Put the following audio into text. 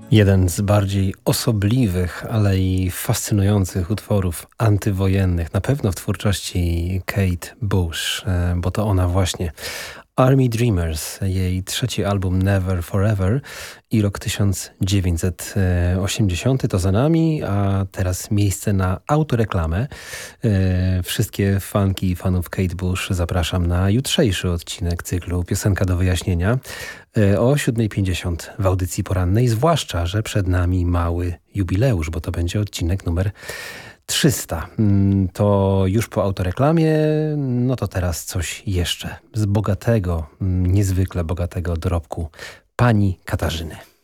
Jeden z bardziej osobliwych, ale i fascynujących utworów antywojennych, na pewno w twórczości Kate Bush, bo to ona właśnie. Army Dreamers, jej trzeci album Never Forever i rok 1980 to za nami, a teraz miejsce na autoreklamę. Wszystkie fanki i fanów Kate Bush zapraszam na jutrzejszy odcinek cyklu Piosenka do wyjaśnienia o 7:50 w audycji porannej, zwłaszcza, że przed nami mały jubileusz, bo to będzie odcinek numer 300. To już po autoreklamie, no to teraz coś jeszcze z bogatego, niezwykle bogatego dorobku pani Katarzyny.